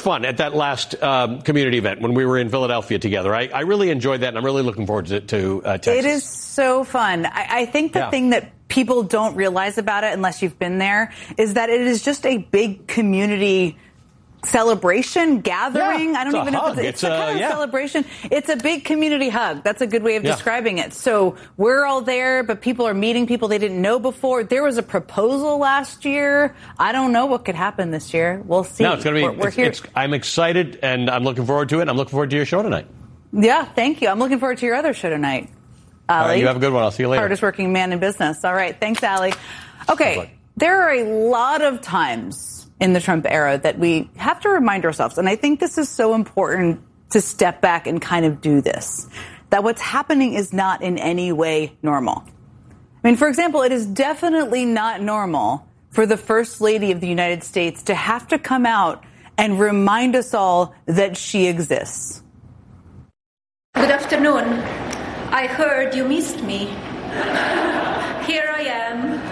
fun at that last community event when we were in Philadelphia together. I really enjoyed that, and I'm really looking forward to Texas. It is so fun. I think the thing that people don't realize about it, unless you've been there, is that it is just a big community celebration, gathering. I don't even know if it's a kind of celebration. It's a big community hug. That's a good way of describing it. So we're all there, but people are meeting people they didn't know before. There was a proposal last year. I don't know what could happen this year. We'll see. No, it's going to be. We're here. I'm excited, and I'm looking forward to it. I'm looking forward to your show tonight. Yeah, thank you. I'm looking forward to your other show tonight. You have a good one. I'll see you later. Hardest working man in business. All right. Thanks, Allie. Okay. There are a lot of times in the Trump era that we have to remind ourselves, and I think this is so important to step back and kind of do this, that what's happening is not in any way normal. I mean, for example, it is definitely not normal for the First Lady of the United States to have to come out and remind us all that she exists. Good afternoon. I heard you missed me. Here I am.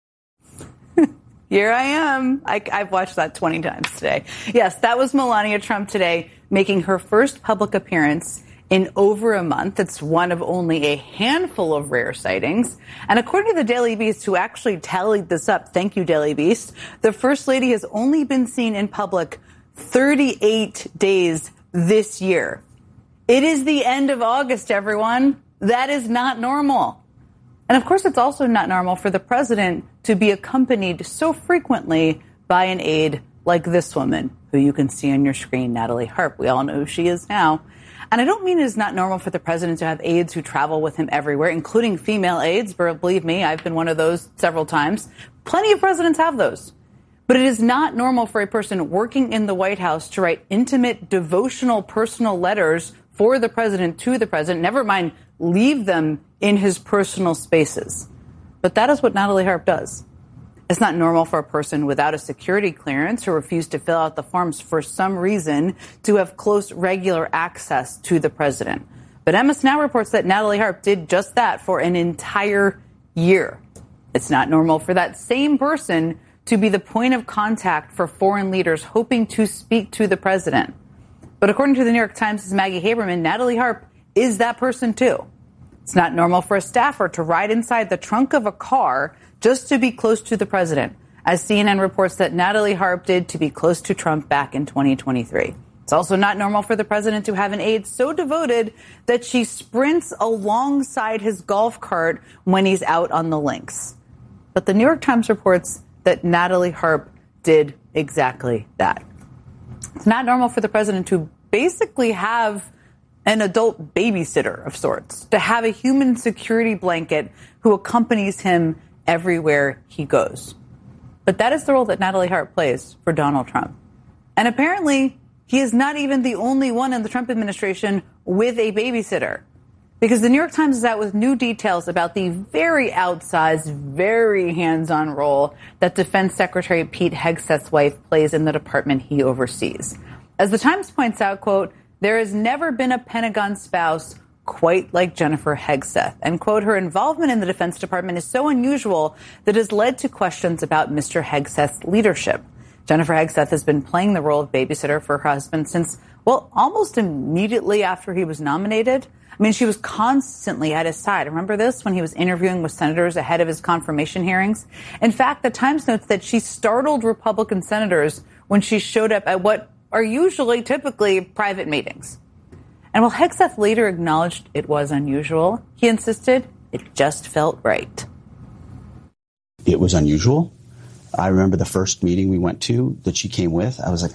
Here I am. I've watched that 20 times today. Yes, that was Melania Trump today, making her first public appearance in over a month. It's one of only a handful of rare sightings. And according to the Daily Beast, who actually tallied this up, thank you, Daily Beast, the First Lady has only been seen in public 38 days this year. It is the end of August, everyone. That is not normal. And of course, it's also not normal for the president to be accompanied so frequently by an aide like this woman, who you can see on your screen, Natalie Harp. We all know who she is now. And I don't mean it is not normal for the president to have aides who travel with him everywhere, including female aides. But believe me, I've been one of those several times. Plenty of presidents have those. But it is not normal for a person working in the White House to write intimate, devotional, personal letters for the president to the president, never mind leave them in his personal spaces. But that is what Natalie Harp does. It's not normal for a person without a security clearance who refused to fill out the forms for some reason to have close, regular access to the president. But MS Now reports that Natalie Harp did just that for an entire year. It's not normal for that same person to be the point of contact for foreign leaders hoping to speak to the president. But according to the New York Times' Maggie Haberman, Natalie Harp is that person too. It's not normal for a staffer to ride inside the trunk of a car just to be close to the president, as CNN reports that Natalie Harp did to be close to Trump back in 2023. It's also not normal for the president to have an aide so devoted that she sprints alongside his golf cart when he's out on the links. But the New York Times reports that Natalie Harp did exactly that. It's not normal for the president to basically have an adult babysitter of sorts, to have a human security blanket who accompanies him everywhere he goes. But that is the role that Natalie Harp plays for Donald Trump. And apparently, he is not even the only one in the Trump administration with a babysitter, because the New York Times is out with new details about the very outsized, very hands-on role that Defense Secretary Pete Hegseth's wife plays in the department he oversees. As the Times points out, quote, there has never been a Pentagon spouse quite like Jennifer Hegseth. And, quote, her involvement in the Defense Department is so unusual that it has led to questions about Mr. Hegseth's leadership. Jennifer Hegseth has been playing the role of babysitter for her husband since, well, almost immediately after he was nominated. I mean, she was constantly at his side. Remember this when he was interviewing with senators ahead of his confirmation hearings? In fact, the Times notes that she startled Republican senators when she showed up at what are usually typically private meetings. And while Hegseth later acknowledged it was unusual, he insisted it just felt right. It was unusual. I remember the first meeting we went to that she came with. I was like,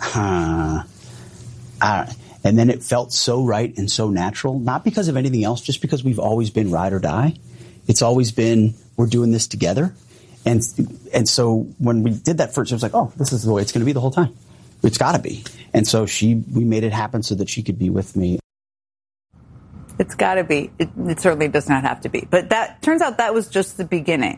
and then it felt so right and so natural, not because of anything else, just because we've always been ride or die. It's always been, we're doing this together. And so when we did that first, it was like, oh, this is the way it's going to be the whole time. It's got to be. And so we made it happen so that she could be with me. It's got to be. It certainly does not have to be. But that turns out that was just the beginning.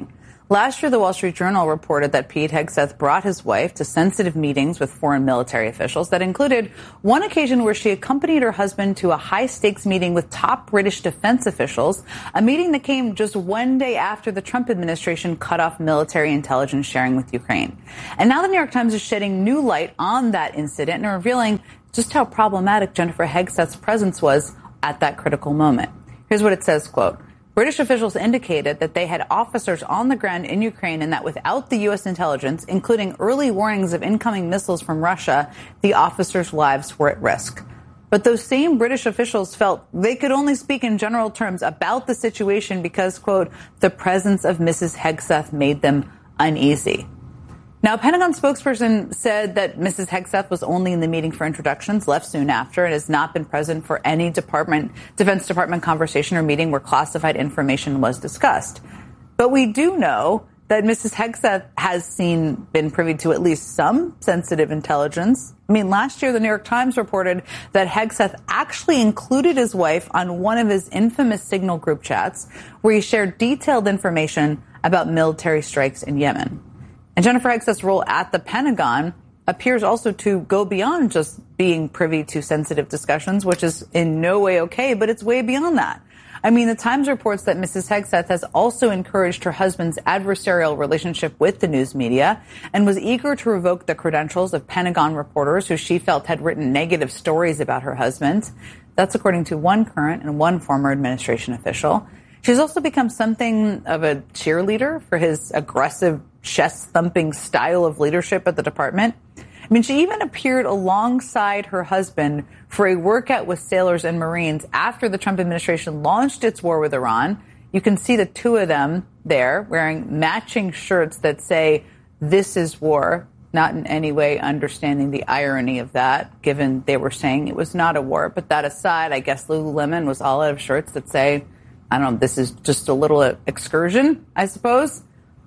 Last year, the Wall Street Journal reported that Pete Hegseth brought his wife to sensitive meetings with foreign military officials that included one occasion where she accompanied her husband to a high-stakes meeting with top British defense officials, a meeting that came just one day after the Trump administration cut off military intelligence sharing with Ukraine. And now the New York Times is shedding new light on that incident and revealing just how problematic Jennifer Hegseth's presence was at that critical moment. Here's what it says, quote, British officials indicated that they had officers on the ground in Ukraine and that without the U.S. intelligence, including early warnings of incoming missiles from Russia, the officers' lives were at risk. But those same British officials felt they could only speak in general terms about the situation because, quote, the presence of Mrs. Hegseth made them uneasy. Now, a Pentagon spokesperson said that Mrs. Hegseth was only in the meeting for introductions, left soon after, and has not been present for any Defense Department conversation or meeting where classified information was discussed. But we do know that Mrs. Hegseth has been privy to at least some sensitive intelligence. I mean, last year, the New York Times reported that Hegseth actually included his wife on one of his infamous Signal group chats where he shared detailed information about military strikes in Yemen. And Jennifer Hegseth's role at the Pentagon appears also to go beyond just being privy to sensitive discussions, which is in no way okay, but it's way beyond that. I mean, the Times reports that Mrs. Hegseth has also encouraged her husband's adversarial relationship with the news media and was eager to revoke the credentials of Pentagon reporters who she felt had written negative stories about her husband. That's according to one current and one former administration official. She's also become something of a cheerleader for his aggressive, chest-thumping style of leadership at the department. I mean, she even appeared alongside her husband for a workout with sailors and Marines after the Trump administration launched its war with Iran. You can see the two of them there wearing matching shirts that say, "This is war," not in any way understanding the irony of that, given they were saying it was not a war. But that aside, I guess Lululemon was all out of shirts that say, I don't know, this is just a little excursion, I suppose.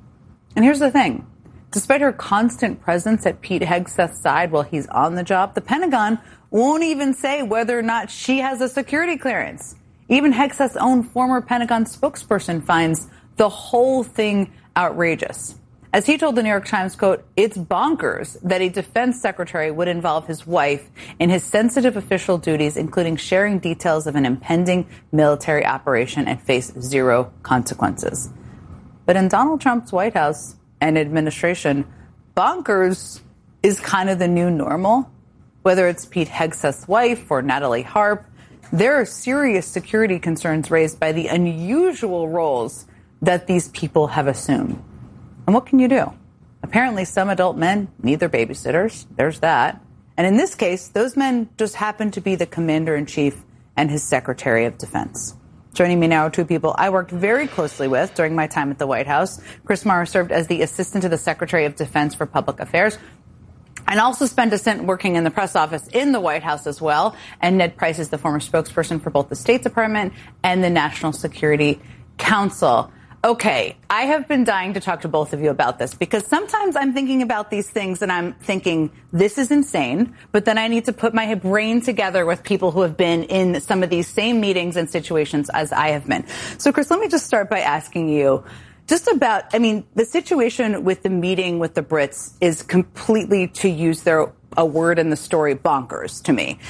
And here's the thing. Despite her constant presence at Pete Hegseth's side while he's on the job, the Pentagon won't even say whether or not she has a security clearance. Even Hegseth's own former Pentagon spokesperson finds the whole thing outrageous. As he told the New York Times, quote, it's bonkers that a defense secretary would involve his wife in his sensitive official duties, including sharing details of an impending military operation and face zero consequences. But in Donald Trump's White House and administration, bonkers is kind of the new normal. Whether it's Pete Hegseth's wife or Natalie Harp, there are serious security concerns raised by the unusual roles that these people have assumed. And what can you do? Apparently, some adult men need their babysitters. There's that. And in this case, those men just happen to be the commander-in-chief and his secretary of defense. Joining me now are two people I worked very closely with during my time at the White House. Chris Mara served as the assistant to the Secretary of Defense for Public Affairs and also spent a stint working in the press office in the White House as well. And Ned Price is the former spokesperson for both the State Department and the National Security Council. Okay, I have been dying to talk to both of you about this because sometimes I'm thinking about these things and I'm thinking, this is insane, but then I need to put my brain together with people who have been in some of these same meetings and situations as I have been. So, Chris, let me just start by asking you just about, the situation with the meeting with the Brits is completely, to use a word in the story, bonkers to me.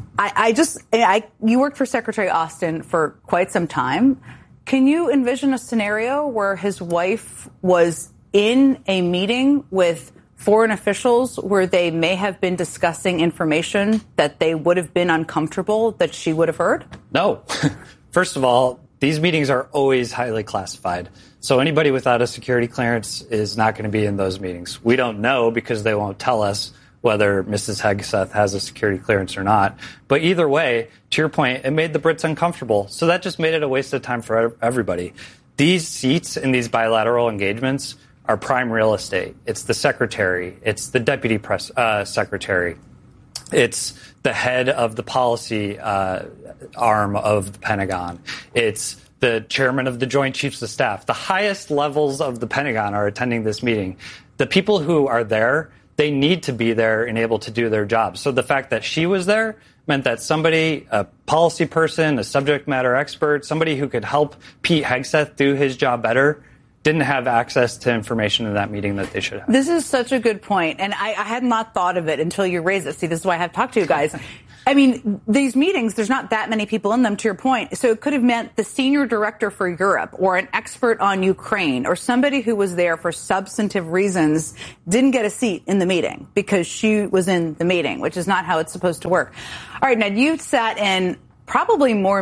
You worked for Secretary Austin for quite some time. Can you envision a scenario where his wife was in a meeting with foreign officials where they may have been discussing information that they would have been uncomfortable that she would have heard? No. First of all, these meetings are always highly classified. So anybody without a security clearance is not going to be in those meetings. We don't know because they won't tell us whether Mrs. Hegseth has a security clearance or not. But either way, to your point, it made the Brits uncomfortable. So that just made it a waste of time for everybody. These seats in these bilateral engagements are prime real estate. It's the secretary. It's the deputy press secretary. It's the head of the policy arm of the Pentagon. It's the chairman of the Joint Chiefs of Staff. The highest levels of the Pentagon are attending this meeting. The people who are there, they need to be there and able to do their job. So the fact that she was there meant that somebody, a policy person, a subject matter expert, somebody who could help Pete Hegseth do his job better, didn't have access to information in that meeting that they should have. This is such a good point, and I had not thought of it until you raised it. See, this is why I have to talk to you guys. I mean, these meetings, there's not that many people in them, to your point. So it could have meant the senior director for Europe or an expert on Ukraine or somebody who was there for substantive reasons didn't get a seat in the meeting because she was in the meeting, which is not how it's supposed to work. All right, Ned, you've sat in probably more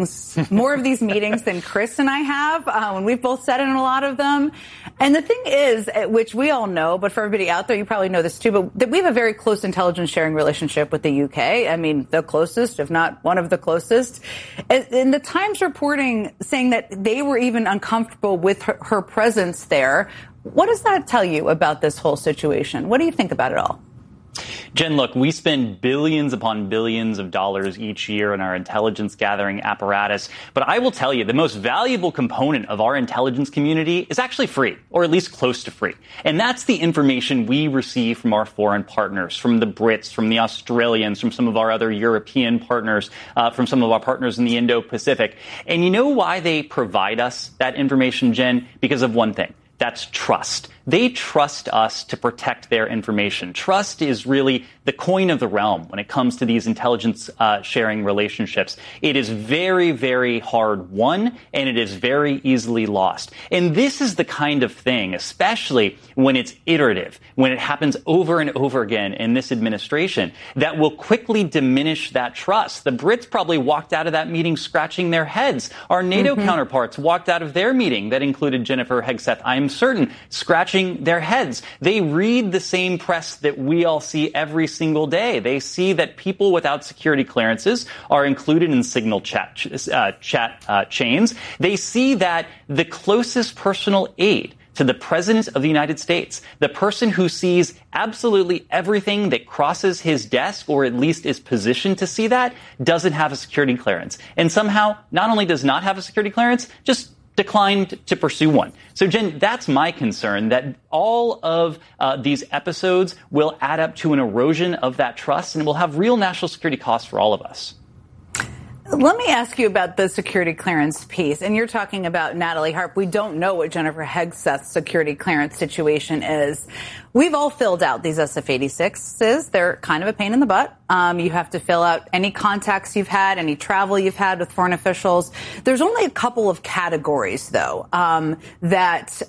of these meetings than Chris and I have, and we've both sat in a lot of them. And the thing is, which we all know, but for everybody out there, you probably know this too, but that we have a very close intelligence sharing relationship with the UK. I mean, the closest, if not one of the closest. And the Times reporting saying that they were even uncomfortable with her presence there. What does that tell you about this whole situation? What do you think about it all? Jen, look, we spend billions upon billions of dollars each year in our intelligence gathering apparatus. But I will tell you, the most valuable component of our intelligence community is actually free, or at least close to free. And that's the information we receive from our foreign partners, from the Brits, from the Australians, from some of our other European partners, from some of our partners in the Indo-Pacific. And you know why they provide us that information, Jen? Because of one thing. That's trust. They trust us to protect their information. Trust is really the coin of the realm when it comes to these intelligence sharing relationships. It is very, very hard won, and it is very easily lost. And this is the kind of thing, especially when it's iterative, when it happens over and over again in this administration, that will quickly diminish that trust. The Brits probably walked out of that meeting scratching their heads. Our NATO counterparts walked out of their meeting that included Jennifer Hegseth, I'm certain, scratching their heads. They read the same press that we all see every single day. They see that people without security clearances are included in signal chat chains. They see that the closest personal aide to the President of the United States, the person who sees absolutely everything that crosses his desk, or at least is positioned to see that, doesn't have a security clearance. And somehow, not only does not have a security clearance, just declined to pursue one. So, Jen, that's my concern, that all of these episodes will add up to an erosion of that trust and will have real national security costs for all of us. Let me ask you about the security clearance piece. And you're talking about Natalie Harp. We don't know what Jennifer Hegseth's security clearance situation is. We've all filled out these SF-86s. They're kind of a pain in the butt. You have to fill out any contacts you've had, any travel you've had with foreign officials. There's only a couple of categories, though, that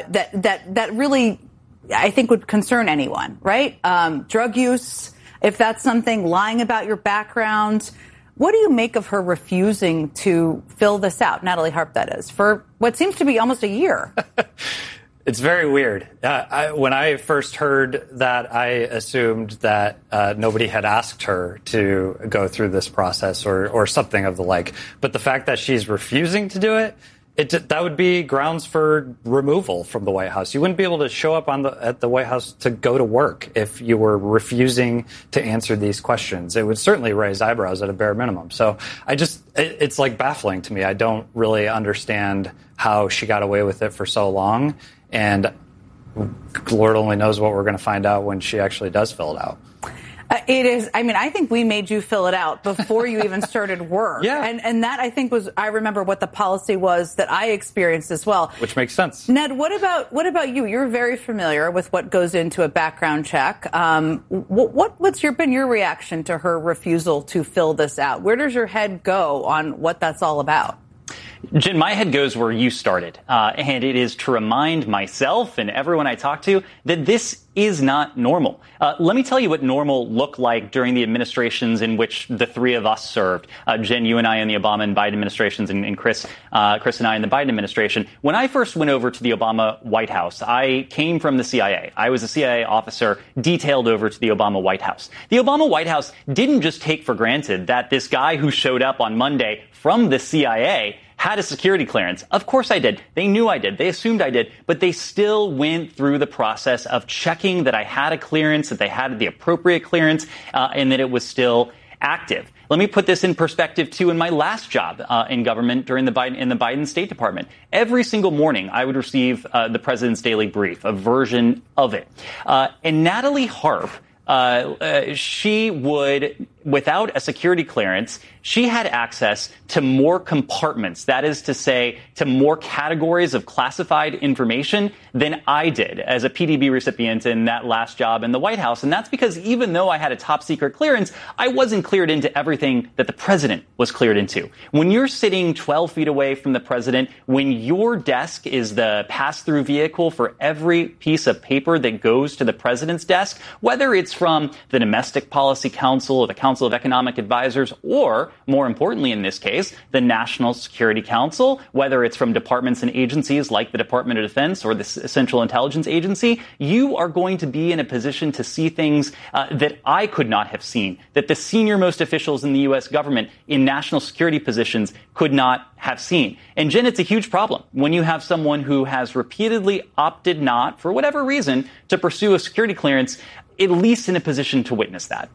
really, I think, would concern anyone, right? Drug use, if that's something, lying about your background. What do you make of her refusing to fill this out, Natalie Harp, that is, for what seems to be almost a year? It's very weird. When I first heard that, I assumed that nobody had asked her to go through this process or something of the like. But the fact that she's refusing to do it, that would be grounds for removal from the White House. You wouldn't be able to show up at the White House to go to work if you were refusing to answer these questions. It would certainly raise eyebrows at a bare minimum. So it's like baffling to me. I don't really understand how she got away with it for so long. And Lord only knows what we're going to find out when she actually does fill it out. It is. I mean, I think we made you fill it out before you even started work. Yeah. And that, I think, I remember what the policy was that I experienced as well. Which makes sense. Ned, what about you? You're very familiar with what goes into a background check. What's been your reaction to her refusal to fill this out? Where does your head go on what that's all about? Jen, my head goes where you started, and it is to remind myself and everyone I talk to that this is not normal. Let me tell you what normal looked like during the administrations in which the three of us served. Jen, you and I in the Obama and Biden administrations, and Chris and I in the Biden administration. When I first went over to the Obama White House, I came from the CIA. I was a CIA officer detailed over to the Obama White House. The Obama White House didn't just take for granted that this guy who showed up on Monday from the CIA had a security clearance. Of course I did. They knew I did. They assumed I did. But they still went through the process of checking that I had a clearance, that they had the appropriate clearance, and that it was still active. Let me put this in perspective, too, in my last job in government in the Biden State Department. Every single morning, I would receive the president's daily brief, a version of it. And Natalie Harp she would, without a security clearance, she had access to more compartments. That is to say, to more categories of classified information than I did as a PDB recipient in that last job in the White House. And that's because even though I had a top secret clearance, I wasn't cleared into everything that the president was cleared into. When you're sitting 12 feet away from the president, when your desk is the pass-through vehicle for every piece of paper that goes to the president's desk, whether it's from the Domestic Policy Council or the Council of Economic Advisors, or more importantly in this case, the National Security Council, whether it's from departments and agencies like the Department of Defense or the Central Intelligence Agency, you are going to be in a position to see things that I could not have seen, that the senior most officials in the U.S. government in national security positions could not have seen. And Jen, it's a huge problem when you have someone who has repeatedly opted not, for whatever reason, to pursue a security clearance, at least in a position to witness that.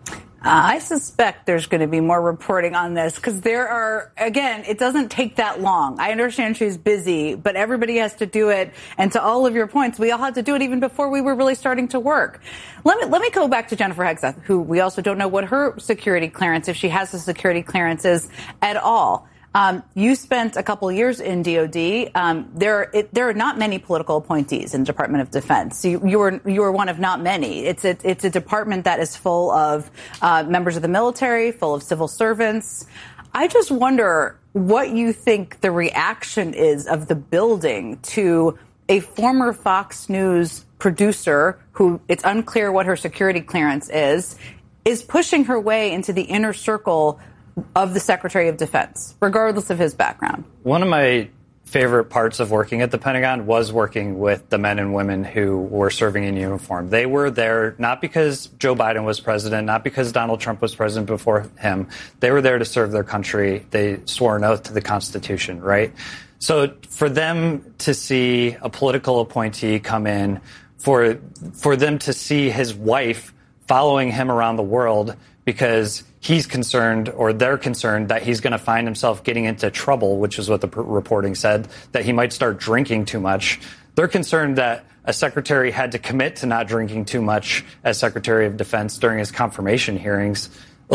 I suspect there's going to be more reporting on this because there are, again, it doesn't take that long. I understand she's busy, but everybody has to do it. And to all of your points, we all had to do it even before we were really starting to work. Let me go back to Jennifer Hegseth, who we also don't know what her security clearance, if she has a security clearance, is at all. You spent a couple of years in DOD. There are not many political appointees in the Department of Defense. You were one of not many. It's a department that is full of members of the military, full of civil servants. I just wonder what you think the reaction is of the building to a former Fox News producer who it's unclear what her security clearance is pushing her way into the inner circle of the Secretary of Defense, regardless of his background. One of my favorite parts of working at the Pentagon was working with the men and women who were serving in uniform. They were there not because Joe Biden was president, not because Donald Trump was president before him. They were there to serve their country. They swore an oath to the Constitution, right? So for them to see a political appointee come in, for them to see his wife following him around the world because he's concerned, or they're concerned, that he's going to find himself getting into trouble, which is what the reporting said, that he might start drinking too much. They're concerned that a secretary had to commit to not drinking too much as Secretary of Defense during his confirmation hearings.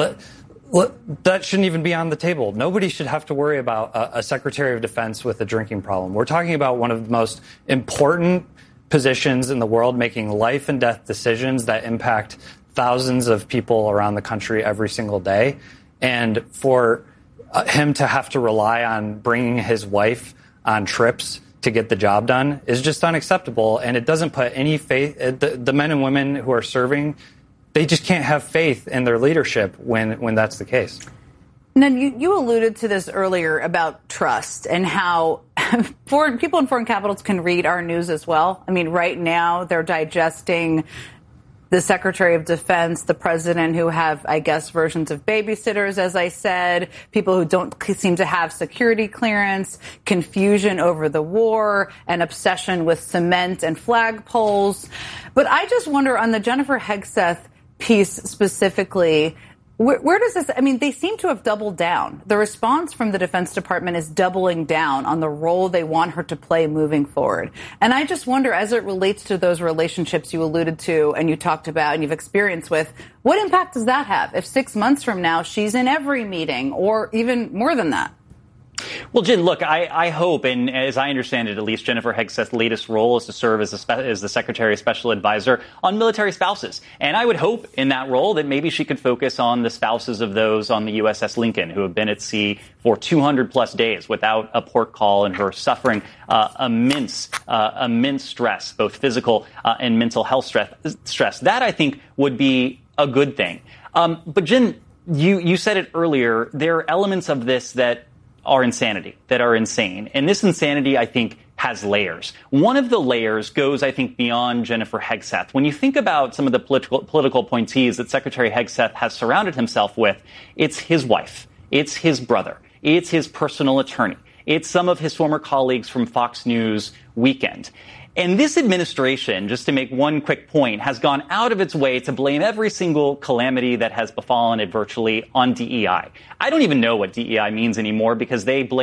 That shouldn't even be on the table. Nobody should have to worry about a Secretary of Defense with a drinking problem. We're talking about one of the most important positions in the world, making life and death decisions that impact thousands of people around the country every single day. And for him to have to rely on bringing his wife on trips to get the job done is just unacceptable. And it doesn't put any faith, the men and women who are serving, they just can't have faith in their leadership when that's the case. Now, you alluded to this earlier about trust and how foreign people in foreign capitals can read our news as well. I mean, right now they're digesting the Secretary of Defense, the president, who have, I guess, versions of babysitters, as I said, people who don't seem to have security clearance, confusion over the war, an obsession with cement and flagpoles. But I just wonder on the Jennifer Hegseth piece specifically, where does this, I mean, they seem to have doubled down. The response from the Defense Department is doubling down on the role they want her to play moving forward. And I just wonder, as it relates to those relationships you alluded to and you talked about and you've experienced with, what impact does that have if 6 months from now she's in every meeting or even more than that? Well, Jen, look, I hope, and as I understand it, at least Jennifer Hegseth's latest role is to serve as the Secretary of Special Advisor on military spouses. And I would hope in that role that maybe she could focus on the spouses of those on the USS Lincoln who have been at sea for 200 plus days without a port call and who are suffering immense stress, both physical and mental health stress. That, I think, would be a good thing. But Jen, you said it earlier, there are elements of this that are insanity, that are insane. And this insanity, I think, has layers. One of the layers goes, I think, beyond Jennifer Hegseth. When you think about some of the political appointees that Secretary Hegseth has surrounded himself with, it's his wife, it's his brother, it's his personal attorney, it's some of his former colleagues from Fox News Weekend. And this administration, just to make one quick point, has gone out of its way to blame every single calamity that has befallen it virtually on DEI. I don't even know what DEI means anymore because they blame it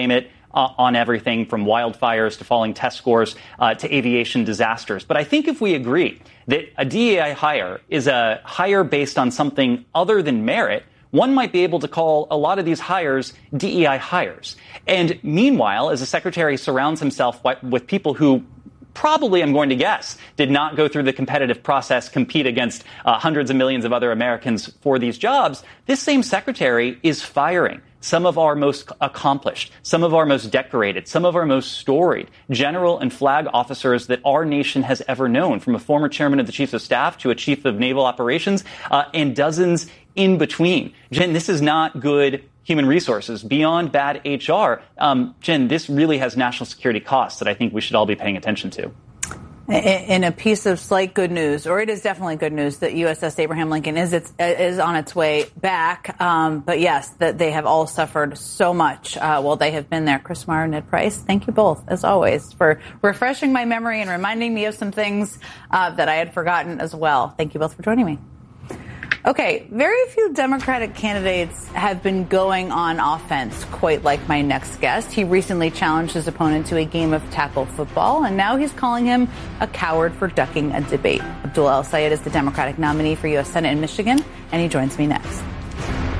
on everything from wildfires to falling test scores to aviation disasters. But I think if we agree that a DEI hire is a hire based on something other than merit, one might be able to call a lot of these hires DEI hires. And meanwhile, as the secretary surrounds himself with people who probably, I'm going to guess, did not go through the competitive process, compete against hundreds of millions of other Americans for these jobs, this same secretary is firing some of our most accomplished, some of our most decorated, some of our most storied general and flag officers that our nation has ever known, from a former chairman of the Chiefs of Staff to a chief of naval operations, and dozens in between. Jen, this is not good human resources. Beyond bad HR, Jen, this really has national security costs that I think we should all be paying attention to. In a piece of slight good news, or it is definitely good news, that USS Abraham Lincoln is on its way back. But yes, that they have all suffered so much while they have been there. Chris Meyer, Ned Price, thank you both, as always, for refreshing my memory and reminding me of some things that I had forgotten as well. Thank you both for joining me. Okay, very few Democratic candidates have been going on offense quite like my next guest. He recently challenged his opponent to a game of tackle football, and now he's calling him a coward for ducking a debate. Abdullah El Sayed is the Democratic nominee for U.S. Senate in Michigan, and he joins me next.